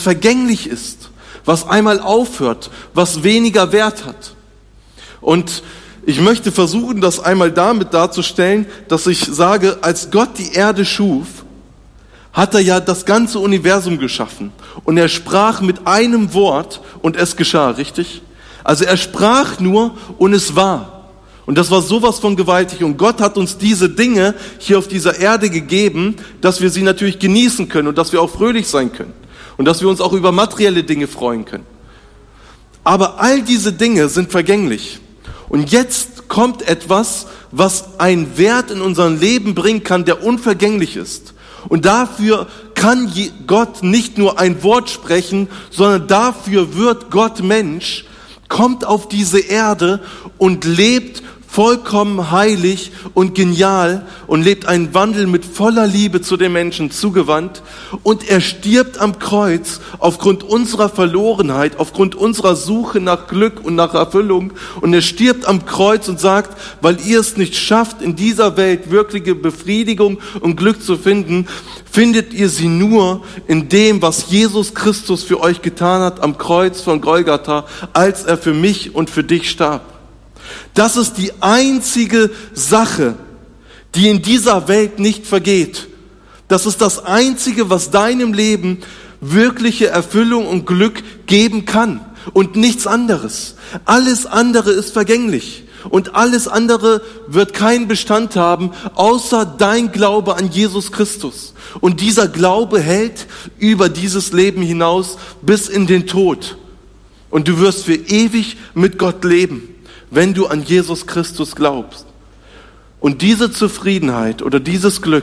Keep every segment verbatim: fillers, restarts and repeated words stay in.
vergänglich ist, was einmal aufhört, was weniger Wert hat. Und ich möchte versuchen, das einmal damit darzustellen, dass ich sage, als Gott die Erde schuf, hat er ja das ganze Universum geschaffen. Und er sprach mit einem Wort und es geschah, richtig? Also er sprach nur und es war. Und das war sowas von gewaltig. Und Gott hat uns diese Dinge hier auf dieser Erde gegeben, dass wir sie natürlich genießen können und dass wir auch fröhlich sein können. Und dass wir uns auch über materielle Dinge freuen können. Aber all diese Dinge sind vergänglich. Und jetzt kommt etwas, was einen Wert in unserem Leben bringen kann, der unvergänglich ist. Und dafür kann Gott nicht nur ein Wort sprechen, sondern dafür wird Gott Mensch, kommt auf diese Erde und lebt vollkommen heilig und genial und lebt einen Wandel mit voller Liebe zu den Menschen zugewandt. Und er stirbt am Kreuz aufgrund unserer Verlorenheit, aufgrund unserer Suche nach Glück und nach Erfüllung. Und er stirbt am Kreuz und sagt, weil ihr es nicht schafft, in dieser Welt wirkliche Befriedigung und Glück zu finden, findet ihr sie nur in dem, was Jesus Christus für euch getan hat am Kreuz von Golgatha, als er für mich und für dich starb. Das ist die einzige Sache, die in dieser Welt nicht vergeht. Das ist das Einzige, was deinem Leben wirkliche Erfüllung und Glück geben kann und nichts anderes. Alles andere ist vergänglich und alles andere wird keinen Bestand haben, außer dein Glaube an Jesus Christus. Und dieser Glaube hält über dieses Leben hinaus bis in den Tod. Und du wirst für ewig mit Gott leben, wenn du an Jesus Christus glaubst. Und diese Zufriedenheit oder dieses Glück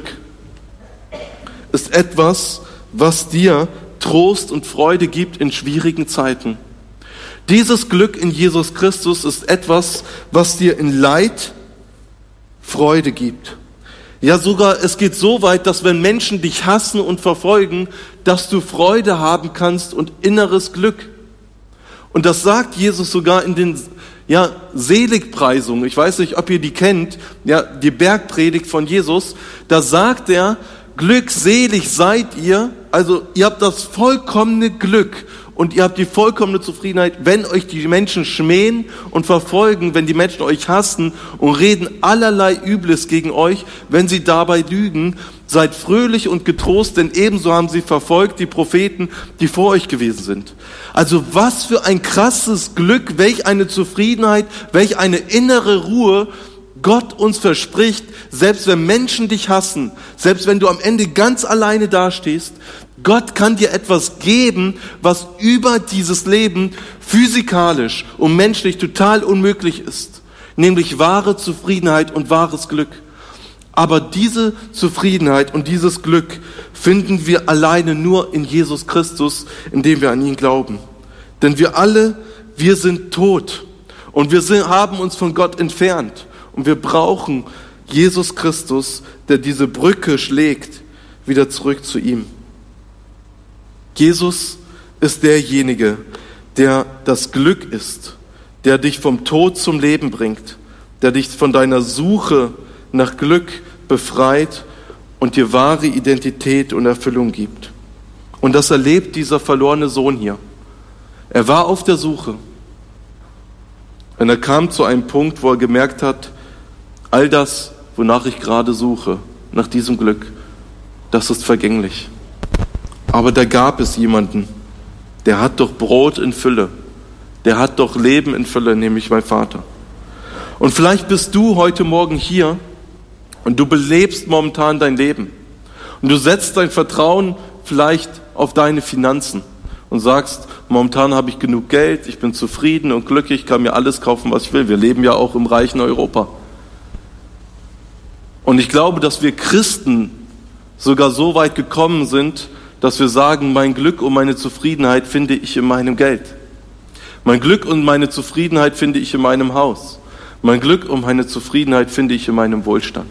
ist etwas, was dir Trost und Freude gibt in schwierigen Zeiten. Dieses Glück in Jesus Christus ist etwas, was dir in Leid Freude gibt. Ja, sogar es geht so weit, dass wenn Menschen dich hassen und verfolgen, dass du Freude haben kannst und inneres Glück. Und das sagt Jesus sogar in den ja, Seligpreisung. Ich weiß nicht, ob ihr die kennt, ja, die Bergpredigt von Jesus. Da sagt er, glückselig seid ihr, also ihr habt das vollkommene Glück und ihr habt die vollkommene Zufriedenheit, wenn euch die Menschen schmähen und verfolgen, wenn die Menschen euch hassen und reden allerlei Übles gegen euch, wenn sie dabei lügen. Seid fröhlich und getrost, denn ebenso haben sie verfolgt die Propheten, die vor euch gewesen sind. Also was für ein krasses Glück, welch eine Zufriedenheit, welch eine innere Ruhe Gott uns verspricht, selbst wenn Menschen dich hassen, selbst wenn du am Ende ganz alleine dastehst, Gott kann dir etwas geben, was über dieses Leben physikalisch und menschlich total unmöglich ist, nämlich wahre Zufriedenheit und wahres Glück. Aber diese Zufriedenheit und dieses Glück finden wir alleine nur in Jesus Christus, indem wir an ihn glauben. Denn wir alle, wir sind tot und wir sind, haben uns von Gott entfernt. Und wir brauchen Jesus Christus, der diese Brücke schlägt, wieder zurück zu ihm. Jesus ist derjenige, der das Glück ist, der dich vom Tod zum Leben bringt, der dich von deiner Suche nach Glück befreit und dir wahre Identität und Erfüllung gibt. Und das erlebt dieser verlorene Sohn hier. Er war auf der Suche und er kam zu einem Punkt, wo er gemerkt hat, all das, wonach ich gerade suche, nach diesem Glück, das ist vergänglich. Aber da gab es jemanden, der hat doch Brot in Fülle, der hat doch Leben in Fülle, nämlich mein Vater. Und vielleicht bist du heute Morgen hier und du belebst momentan dein Leben. Und du setzt dein Vertrauen vielleicht auf deine Finanzen und sagst, momentan habe ich genug Geld, ich bin zufrieden und glücklich, kann mir alles kaufen, was ich will. Wir leben ja auch im reichen Europa. Und ich glaube, dass wir Christen sogar so weit gekommen sind, dass wir sagen, mein Glück und meine Zufriedenheit finde ich in meinem Geld. Mein Glück und meine Zufriedenheit finde ich in meinem Haus. Mein Glück und meine Zufriedenheit finde ich in meinem Wohlstand.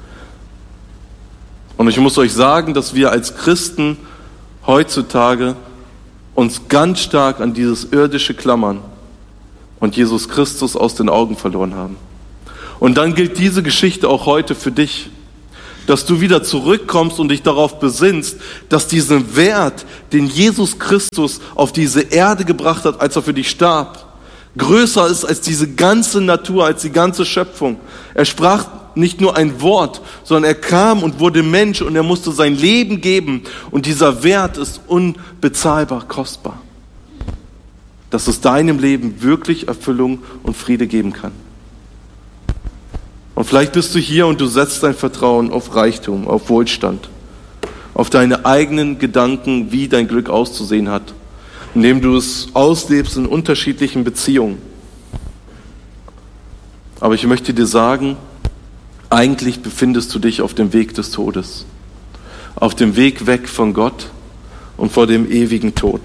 Und ich muss euch sagen, dass wir als Christen heutzutage uns ganz stark an dieses irdische klammern und Jesus Christus aus den Augen verloren haben. Und dann gilt diese Geschichte auch heute für dich. dass du wieder zurückkommst und dich darauf besinnst, dass diesen Wert, den Jesus Christus auf diese Erde gebracht hat, als er für dich starb, größer ist als diese ganze Natur, als die ganze Schöpfung. Er sprach nicht nur ein Wort, sondern er kam und wurde Mensch und er musste sein Leben geben. Und dieser Wert ist unbezahlbar kostbar. Dass es deinem Leben wirklich Erfüllung und Friede geben kann. Und vielleicht bist du hier und du setzt dein Vertrauen auf Reichtum, auf Wohlstand, auf deine eigenen Gedanken, wie dein Glück auszusehen hat, indem du es auslebst in unterschiedlichen Beziehungen. Aber ich möchte dir sagen, eigentlich befindest du dich auf dem Weg des Todes, auf dem Weg weg von Gott und vor dem ewigen Tod.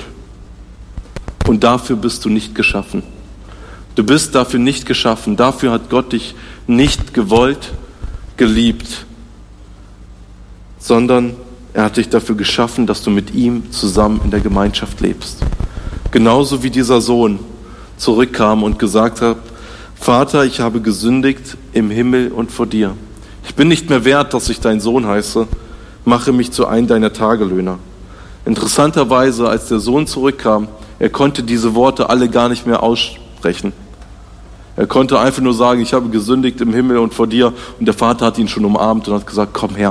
Und dafür bist du nicht geschaffen. Du bist dafür nicht geschaffen. Dafür hat Gott dich nicht gewollt, geliebt, sondern er hat dich dafür geschaffen, dass du mit ihm zusammen in der Gemeinschaft lebst. Genauso wie dieser Sohn zurückkam und gesagt hat, Vater, ich habe gesündigt im Himmel und vor dir. Ich bin nicht mehr wert, dass ich dein Sohn heiße. Mache mich zu einem deiner Tagelöhner. Interessanterweise, als der Sohn zurückkam, er konnte diese Worte alle gar nicht mehr aussprechen. Er konnte einfach nur sagen, ich habe gesündigt im Himmel und vor dir. Und der Vater hat ihn schon umarmt und hat gesagt, komm her.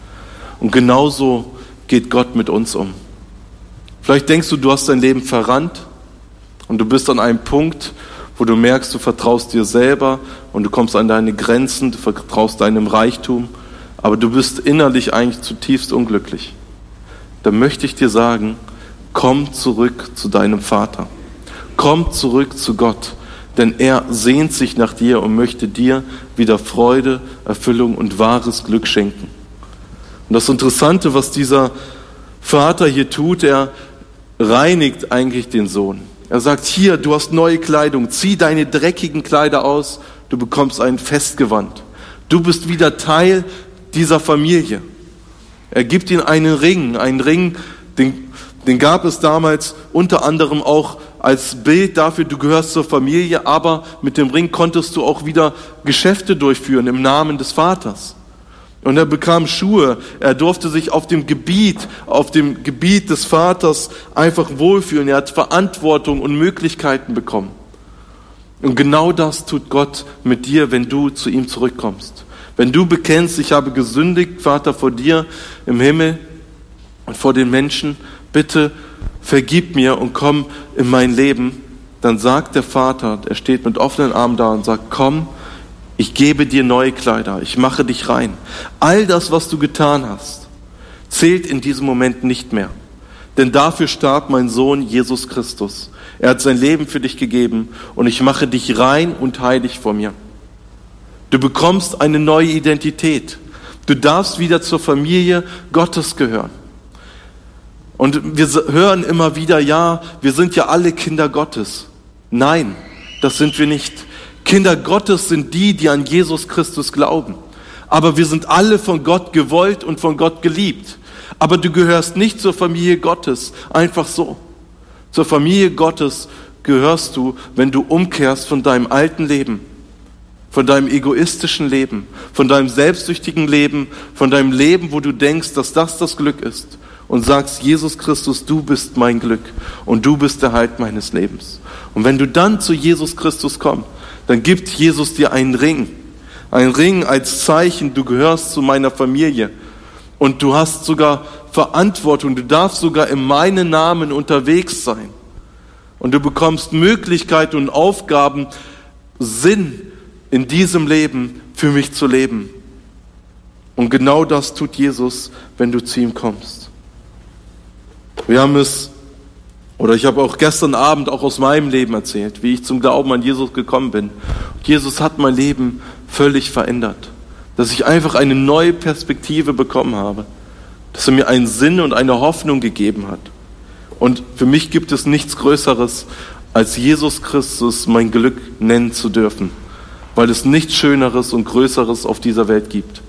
Und genauso geht Gott mit uns um. Vielleicht denkst du, du hast dein Leben verrannt und du bist an einem Punkt, wo du merkst, du vertraust dir selber und du kommst an deine Grenzen, du vertraust deinem Reichtum, aber du bist innerlich eigentlich zutiefst unglücklich. Dann möchte ich dir sagen, komm zurück zu deinem Vater. Komm zurück zu Gott, denn er sehnt sich nach dir und möchte dir wieder Freude, Erfüllung und wahres Glück schenken. Und das Interessante, was dieser Vater hier tut, er reinigt eigentlich den Sohn. Er sagt, hier, du hast neue Kleidung, zieh deine dreckigen Kleider aus, du bekommst ein Festgewand. Du bist wieder Teil dieser Familie. Er gibt ihm einen Ring, einen Ring, den, den gab es damals unter anderem auch als Bild dafür, du gehörst zur Familie, aber mit dem Ring konntest du auch wieder Geschäfte durchführen im Namen des Vaters. Und er bekam Schuhe, er durfte sich auf dem Gebiet, auf dem Gebiet des Vaters einfach wohlfühlen. Er hat Verantwortung und Möglichkeiten bekommen. Und genau das tut Gott mit dir, wenn du zu ihm zurückkommst. Wenn du bekennst, ich habe gesündigt, Vater, vor dir im Himmel und vor den Menschen, bitte vergib mir und komm in mein Leben, dann sagt der Vater, er steht mit offenen Armen da und sagt, komm, ich gebe dir neue Kleider, ich mache dich rein. All das, was du getan hast, zählt in diesem Moment nicht mehr. Denn dafür starb mein Sohn Jesus Christus. Er hat sein Leben für dich gegeben und ich mache dich rein und heilig vor mir. Du bekommst eine neue Identität. Du darfst wieder zur Familie Gottes gehören. Und wir hören immer wieder, ja, wir sind ja alle Kinder Gottes. Nein, das sind wir nicht. Kinder Gottes sind die, die an Jesus Christus glauben. Aber wir sind alle von Gott gewollt und von Gott geliebt. Aber du gehörst nicht zur Familie Gottes, einfach so. Zur Familie Gottes gehörst du, wenn du umkehrst von deinem alten Leben, von deinem egoistischen Leben, von deinem selbstsüchtigen Leben, von deinem Leben, wo du denkst, dass das das Glück ist und sagst, Jesus Christus, du bist mein Glück und du bist der Halt meines Lebens. Und wenn du dann zu Jesus Christus kommst, dann gibt Jesus dir einen Ring. Ein Ring als Zeichen, du gehörst zu meiner Familie. Und du hast sogar Verantwortung, du darfst sogar in meinem Namen unterwegs sein. Und du bekommst Möglichkeiten und Aufgaben, Sinn in diesem Leben für mich zu leben. Und genau das tut Jesus, wenn du zu ihm kommst. Wir haben es Oder ich habe auch gestern Abend auch aus meinem Leben erzählt, wie ich zum Glauben an Jesus gekommen bin. Und Jesus hat mein Leben völlig verändert. Dass ich einfach eine neue Perspektive bekommen habe. Dass er mir einen Sinn und eine Hoffnung gegeben hat. Und für mich gibt es nichts Größeres, als Jesus Christus mein Glück nennen zu dürfen. Weil es nichts Schöneres und Größeres auf dieser Welt gibt.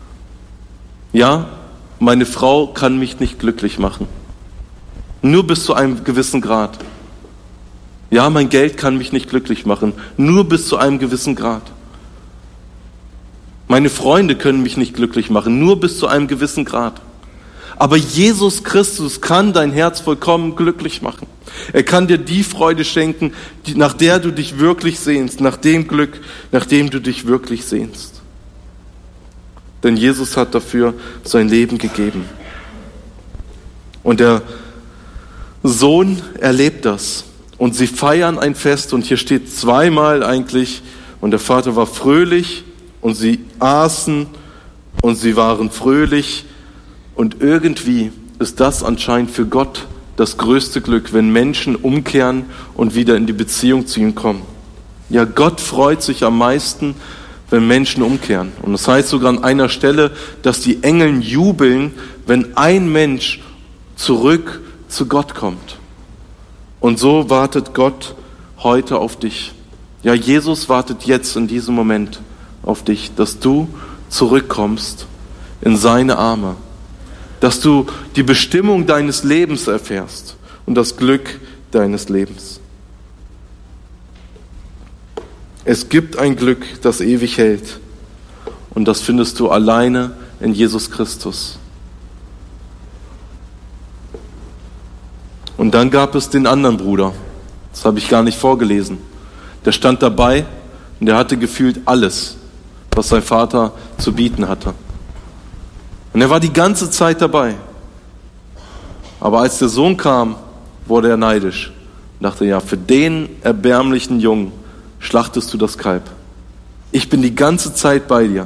Ja, meine Frau kann mich nicht glücklich machen. Nur bis zu einem gewissen Grad. Ja, mein Geld kann mich nicht glücklich machen. Nur bis zu einem gewissen Grad. Meine Freunde können mich nicht glücklich machen, nur bis zu einem gewissen Grad. Aber Jesus Christus kann dein Herz vollkommen glücklich machen. Er kann dir die Freude schenken, die, nach der du dich wirklich sehnst, nach dem Glück, nach dem du dich wirklich sehnst. Denn Jesus hat dafür sein Leben gegeben. Und der Sohn erlebt das. Und sie feiern ein Fest. Und hier steht zweimal eigentlich, und der Vater war fröhlich und sie aßen und sie waren fröhlich. Und irgendwie ist das anscheinend für Gott das größte Glück, wenn Menschen umkehren und wieder in die Beziehung zu ihm kommen. Ja, Gott freut sich am meisten, wenn Menschen umkehren. Und das heißt sogar an einer Stelle, dass die Engel jubeln, wenn ein Mensch zurück zu Gott kommt. Und so wartet Gott heute auf dich. Ja, Jesus wartet jetzt in diesem Moment auf dich, dass du zurückkommst in seine Arme. Dass du die Bestimmung deines Lebens erfährst und das Glück deines Lebens. Es gibt ein Glück, das ewig hält. Und das findest du alleine in Jesus Christus. Und dann gab es den anderen Bruder. Das habe ich gar nicht vorgelesen. Der stand dabei und der hatte gefühlt alles, was sein Vater zu bieten hatte. Und er war die ganze Zeit dabei. Aber als der Sohn kam, wurde er neidisch. Und dachte, ja, für den erbärmlichen Jungen schlachtest du das Kalb. Ich bin die ganze Zeit bei dir.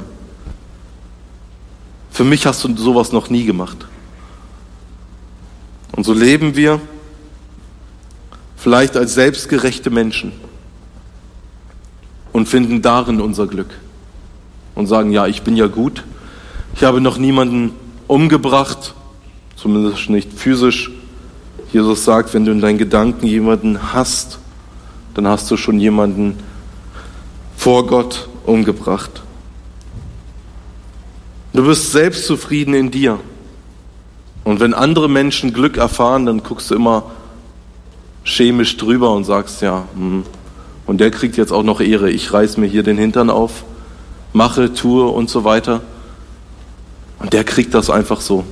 Für mich hast du sowas noch nie gemacht. Und so leben wir vielleicht als selbstgerechte Menschen und finden darin unser Glück. Und sagen, ja, ich bin ja gut. Ich habe noch niemanden umgebracht, zumindest nicht physisch. Jesus sagt, wenn du in deinen Gedanken jemanden hast, dann hast du schon jemanden vor Gott umgebracht. Du bist selbstzufrieden in dir. Und wenn andere Menschen Glück erfahren, dann guckst du immer chemisch drüber und sagst, ja, hm, und der kriegt jetzt auch noch Ehre. Ich reiß mir hier den Hintern auf, mache, tue und so weiter. Und der kriegt das einfach so.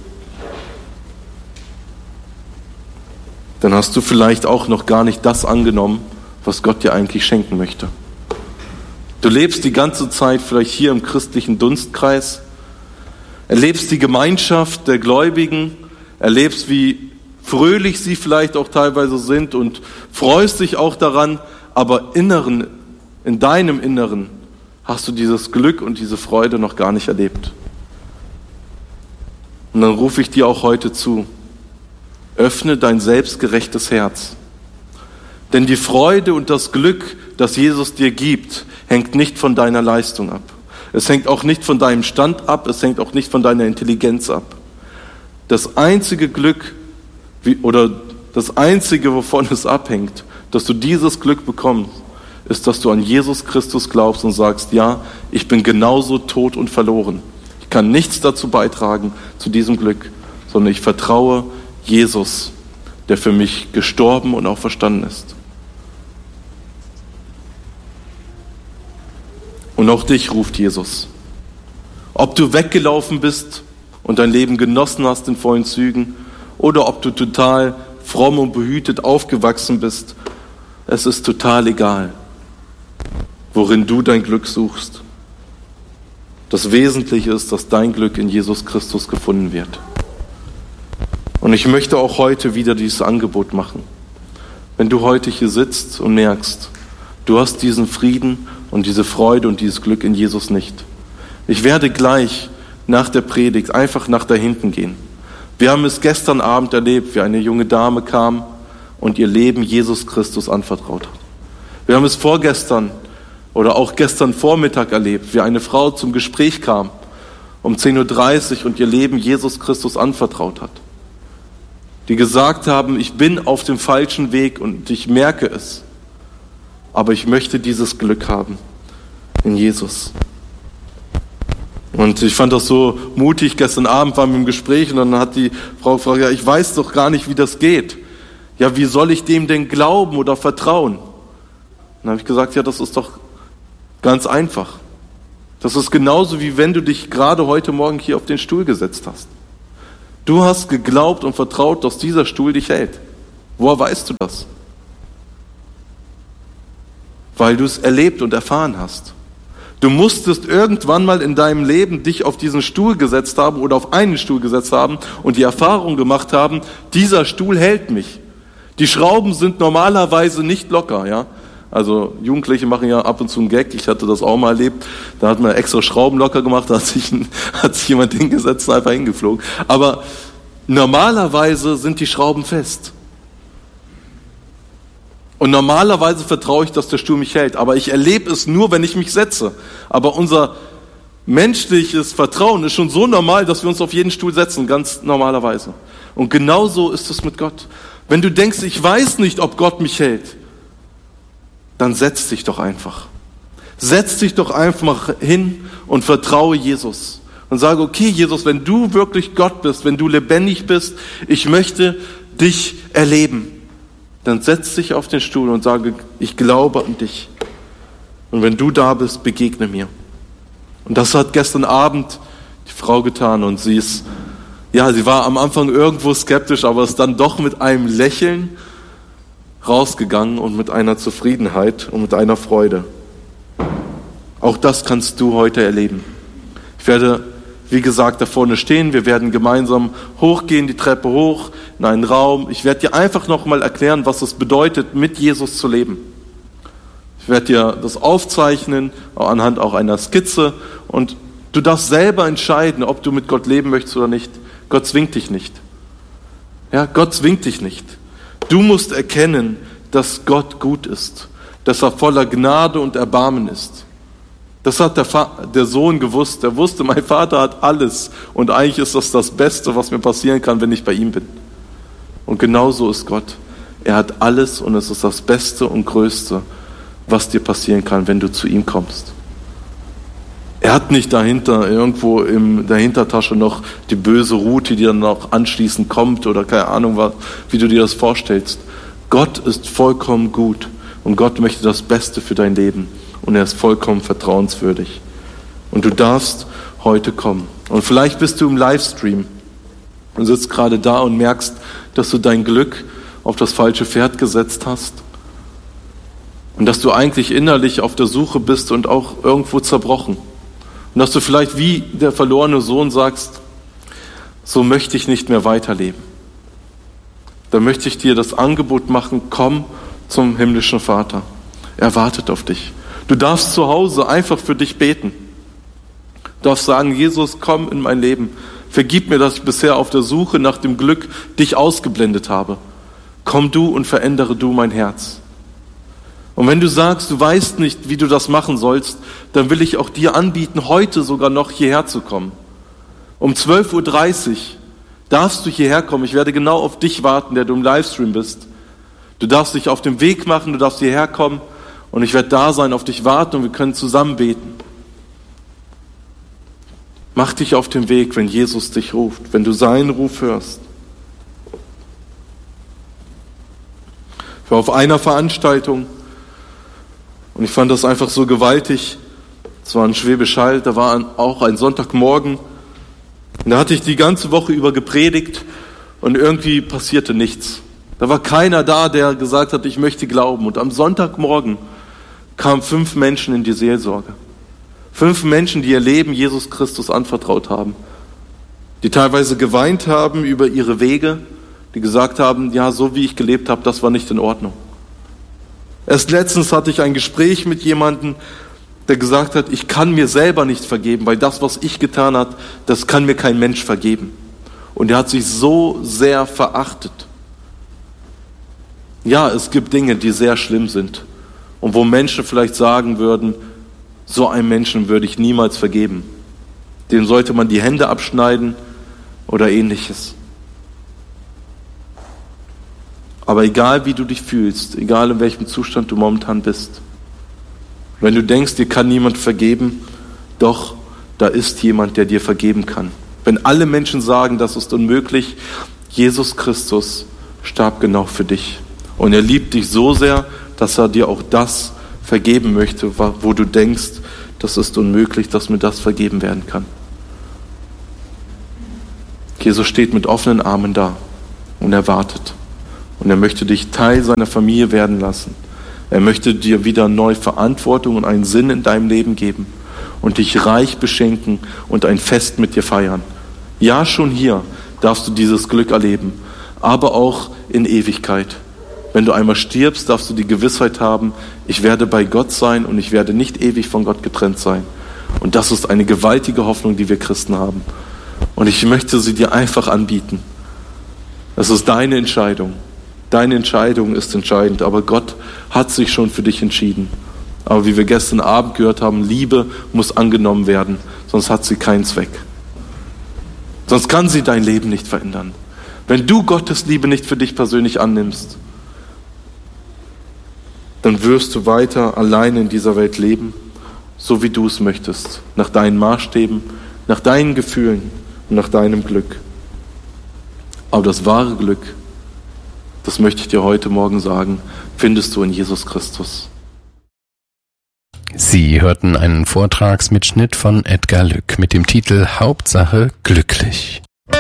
Dann hast du vielleicht auch noch gar nicht das angenommen, was Gott dir eigentlich schenken möchte. Du lebst die ganze Zeit vielleicht hier im christlichen Dunstkreis, erlebst die Gemeinschaft der Gläubigen, erlebst, wie fröhlich sie vielleicht auch teilweise sind und freust dich auch daran, aber inneren, in deinem Inneren hast du dieses Glück und diese Freude noch gar nicht erlebt. Und dann rufe ich dir auch heute zu, öffne dein selbstgerechtes Herz. Denn die Freude und das Glück, das Jesus dir gibt, hängt nicht von deiner Leistung ab. Es hängt auch nicht von deinem Stand ab, es hängt auch nicht von deiner Intelligenz ab. Das einzige Glück oder das einzige, wovon es abhängt, dass du dieses Glück bekommst, ist, dass du an Jesus Christus glaubst und sagst, ja, ich bin genauso tot und verloren. Ich kann nichts dazu beitragen, zu diesem Glück, sondern ich vertraue Jesus, der für mich gestorben und auch verstanden ist. Und auch dich ruft Jesus. Ob du weggelaufen bist und dein Leben genossen hast in vollen Zügen oder ob du total fromm und behütet aufgewachsen bist, es ist total egal, worin du dein Glück suchst. Das Wesentliche ist, dass dein Glück in Jesus Christus gefunden wird. Und ich möchte auch heute wieder dieses Angebot machen. Wenn du heute hier sitzt und merkst, du hast diesen Frieden und diese Freude und dieses Glück in Jesus nicht. Ich werde gleich nach der Predigt einfach nach da hinten gehen. Wir haben es gestern Abend erlebt, wie eine junge Dame kam und ihr Leben Jesus Christus anvertraut hat. Wir haben es vorgestern oder auch gestern Vormittag erlebt, wie eine Frau zum Gespräch kam um zehn Uhr dreißig und ihr Leben Jesus Christus anvertraut hat. Die gesagt haben, ich bin auf dem falschen Weg und ich merke es. Aber ich möchte dieses Glück haben in Jesus. Und ich fand das so mutig, gestern Abend waren wir im Gespräch und dann hat die Frau gefragt, ja, ich weiß doch gar nicht, wie das geht. Ja, wie soll ich dem denn glauben oder vertrauen? Dann habe ich gesagt, ja, das ist doch ganz einfach. Das ist genauso, wie wenn du dich gerade heute Morgen hier auf den Stuhl gesetzt hast. Du hast geglaubt und vertraut, dass dieser Stuhl dich hält. Woher weißt du das? Weil du es erlebt und erfahren hast. Du musstest irgendwann mal in deinem Leben dich auf diesen Stuhl gesetzt haben oder auf einen Stuhl gesetzt haben und die Erfahrung gemacht haben, dieser Stuhl hält mich. Die Schrauben sind normalerweise nicht locker, ja. Also Jugendliche machen ja ab und zu einen Gag, ich hatte das auch mal erlebt, da hat man extra Schrauben locker gemacht, da hat sich, ein, hat sich jemand hingesetzt und einfach hingeflogen. Aber normalerweise sind die Schrauben fest. Und normalerweise vertraue ich, dass der Stuhl mich hält. Aber ich erlebe es nur, wenn ich mich setze. Aber unser menschliches Vertrauen ist schon so normal, dass wir uns auf jeden Stuhl setzen, ganz normalerweise. Und genauso ist es mit Gott. Wenn du denkst, ich weiß nicht, ob Gott mich hält, dann setz dich doch einfach. Setz dich doch einfach hin und vertraue Jesus. Und sage, okay, Jesus, wenn du wirklich Gott bist, wenn du lebendig bist, ich möchte dich erleben. Dann setz dich auf den Stuhl und sage, ich glaube an dich. Und wenn du da bist, begegne mir. Und das hat gestern Abend die Frau getan und sie ist, ja, sie war am Anfang irgendwo skeptisch, aber ist dann doch mit einem Lächeln rausgegangen und mit einer Zufriedenheit und mit einer Freude. Auch das kannst du heute erleben. Ich werde, wie gesagt, da vorne stehen. Wir werden gemeinsam hochgehen, die Treppe hoch, in einen Raum. Ich werde dir einfach nochmal erklären, was es bedeutet, mit Jesus zu leben. Ich werde dir das aufzeichnen, anhand auch einer Skizze. Und du darfst selber entscheiden, ob du mit Gott leben möchtest oder nicht. Gott zwingt dich nicht. Ja, Gott zwingt dich nicht. Du musst erkennen, dass Gott gut ist, dass er voller Gnade und Erbarmen ist. Das hat der, Fa- der Sohn gewusst. Er wusste, mein Vater hat alles und eigentlich ist das das Beste, was mir passieren kann, wenn ich bei ihm bin. Und genauso ist Gott. Er hat alles und es ist das Beste und Größte, was dir passieren kann, wenn du zu ihm kommst. Er hat nicht dahinter, irgendwo in der Hintertasche noch die böse Route, die dann noch anschließend kommt oder keine Ahnung, was, wie du dir das vorstellst. Gott ist vollkommen gut und Gott möchte das Beste für dein Leben und er ist vollkommen vertrauenswürdig. Und du darfst heute kommen. Und vielleicht bist du im Livestream und sitzt gerade da und merkst, dass du dein Glück auf das falsche Pferd gesetzt hast und dass du eigentlich innerlich auf der Suche bist und auch irgendwo zerbrochen. Und dass du vielleicht wie der verlorene Sohn sagst, so möchte ich nicht mehr weiterleben. Dann möchte ich dir das Angebot machen, komm zum himmlischen Vater. Er wartet auf dich. Du darfst zu Hause einfach für dich beten. Du darfst sagen, Jesus, komm in mein Leben. Vergib mir, dass ich bisher auf der Suche nach dem Glück dich ausgeblendet habe. Komm du und verändere du mein Herz. Und wenn du sagst, du weißt nicht, wie du das machen sollst, dann will ich auch dir anbieten, heute sogar noch hierher zu kommen. Um zwölf Uhr dreißig darfst du hierher kommen. Ich werde genau auf dich warten, der du im Livestream bist. Du darfst dich auf den Weg machen, du darfst hierher kommen und ich werde da sein, auf dich warten und wir können zusammen beten. Mach dich auf den Weg, wenn Jesus dich ruft, wenn du seinen Ruf hörst. Ich war auf einer Veranstaltung und ich fand das einfach so gewaltig. Es war in Schwäbisch Hall, da war auch ein Sonntagmorgen. Und da hatte ich die ganze Woche über gepredigt und irgendwie passierte nichts. Da war keiner da, der gesagt hat, ich möchte glauben. Und am Sonntagmorgen kamen fünf Menschen in die Seelsorge. Fünf Menschen, die ihr Leben Jesus Christus anvertraut haben. Die teilweise geweint haben über ihre Wege, die gesagt haben, ja, so wie ich gelebt habe, das war nicht in Ordnung. Erst letztens hatte ich ein Gespräch mit jemandem, der gesagt hat, ich kann mir selber nicht vergeben, weil das, was ich getan habe, das kann mir kein Mensch vergeben. Und er hat sich so sehr verachtet. Ja, es gibt Dinge, die sehr schlimm sind und wo Menschen vielleicht sagen würden, so einem Menschen würde ich niemals vergeben. Dem sollte man die Hände abschneiden oder ähnliches. Aber egal wie du dich fühlst, egal in welchem Zustand du momentan bist, wenn du denkst, dir kann niemand vergeben, doch, da ist jemand, der dir vergeben kann. Wenn alle Menschen sagen, das ist unmöglich, Jesus Christus starb genau für dich. Und er liebt dich so sehr, dass er dir auch das vergeben möchte, wo du denkst, das ist unmöglich, dass mir das vergeben werden kann. Jesus steht mit offenen Armen da und er wartet. Und er möchte dich Teil seiner Familie werden lassen. Er möchte dir wieder neue Verantwortung und einen Sinn in deinem Leben geben und dich reich beschenken und ein Fest mit dir feiern. Ja, schon hier darfst du dieses Glück erleben, aber auch in Ewigkeit. Wenn du einmal stirbst, darfst du die Gewissheit haben, ich werde bei Gott sein und ich werde nicht ewig von Gott getrennt sein. Und das ist eine gewaltige Hoffnung, die wir Christen haben. Und ich möchte sie dir einfach anbieten. Es ist deine Entscheidung. Deine Entscheidung ist entscheidend, aber Gott hat sich schon für dich entschieden. Aber wie wir gestern Abend gehört haben, Liebe muss angenommen werden, sonst hat sie keinen Zweck. Sonst kann sie dein Leben nicht verändern. Wenn du Gottes Liebe nicht für dich persönlich annimmst, dann wirst du weiter alleine in dieser Welt leben, so wie du es möchtest, nach deinen Maßstäben, nach deinen Gefühlen und nach deinem Glück. Aber das wahre Glück, das möchte ich dir heute Morgen sagen, findest du in Jesus Christus. Sie hörten einen Vortragsmitschnitt von Edgar Lück mit dem Titel Hauptsache glücklich.